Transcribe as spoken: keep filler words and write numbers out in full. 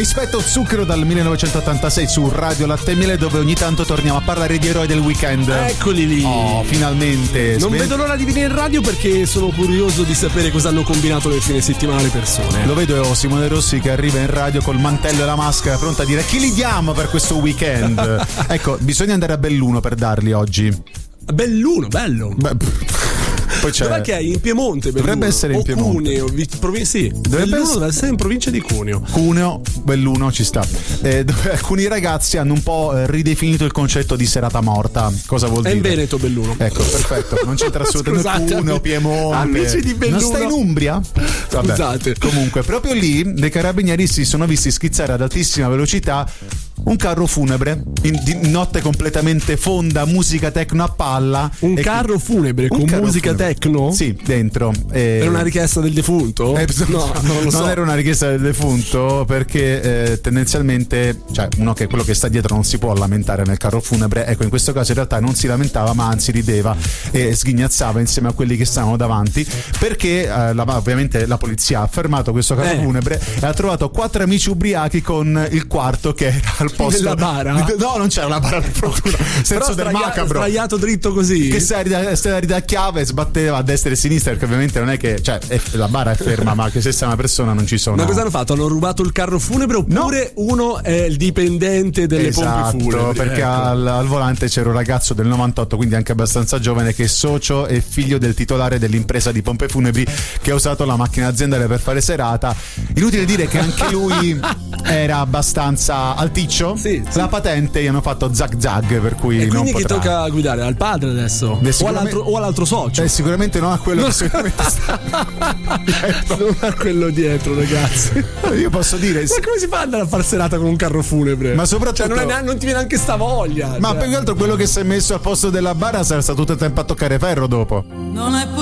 Rispetto Zucchero dal millenovecentottantasei su Radio Latte e Miele, dove ogni tanto torniamo a parlare di eroi del weekend. Eccoli lì. Oh, finalmente. Non Sven... vedo l'ora di venire in radio perché sono curioso di sapere cosa hanno combinato nel fine settimana le persone. Lo vedo Simone Rossi che arriva in radio col mantello e la maschera, pronta a dire chi li diamo per questo weekend. Ecco, bisogna andare a Belluno per darli oggi. Belluno, bello. Beh, poi c'è... Dov'è che è? In Piemonte, Belluno. Dovrebbe essere in o Piemonte. Cuneo, vi- provi- sì. Dovrebbe Belluno essere... deve essere in provincia di Cuneo. Cuneo, Belluno ci sta. Eh, dove alcuni ragazzi hanno un po' eh, ridefinito il concetto di serata morta. Cosa vuol È dire? in Veneto, Belluno. Ecco, perfetto. Non c'entra assolutamente Scusate, Cuneo, Piemonte. amici di Belluno. Non stai in Umbria? Vabbè. Scusate. Comunque, proprio lì dei carabinieri si sono visti schizzare ad altissima velocità un carro funebre in, di notte completamente fonda, musica techno a palla. Un carro funebre con carro musica funebre. techno? Sì, dentro. Eh, Era una richiesta del defunto? Eh, no, non lo so. Non era una richiesta del defunto, perché eh, tendenzialmente, cioè, uno che quello che sta dietro non si può lamentare nel carro funebre. Ecco, in questo caso in realtà non si lamentava, ma anzi rideva e sghignazzava insieme a quelli che stavano davanti, perché eh, la, ovviamente la polizia ha fermato questo carro Eh. funebre e ha trovato quattro amici ubriachi con il quarto che era al posto Nella bara? No, non c'era una bara, per fortuna. Senso del straiato, macabro. Sdraiato dritto così. Che si ridacchiava e sbatteva a destra e a sinistra, perché ovviamente non è che, cioè, è, la bara è ferma, ma che se sei una persona non ci sono. Ma cosa hanno fatto? Hanno rubato il carro funebre oppure no. Uno è il dipendente delle esatto, pompe funebri? Perché ecco. al, al volante c'era un ragazzo del novantotto, quindi anche abbastanza giovane, che è socio e figlio del titolare dell'impresa di pompe funebri, che ha usato la macchina aziendale per fare serata. Inutile dire che anche lui era abbastanza alticcio. Sì, sì. La patente gli hanno fatto zag zag, per cui E non quindi chi potrà. tocca guidare? Al padre adesso? Beh, o, sicuramente... all'altro, o all'altro socio? Eh, sicuramente non a quello che sicuramente sta dietro. Non a quello dietro, ragazzi. Io posso dire, Ma come si fa ad andare a far serata con un carro funebre? ma soprattutto, cioè, non, è, non ti viene anche sta voglia. ma cioè. più che altro quello che si è messo al posto della bara sarà stato tutto il tempo a toccare ferro dopo. Non è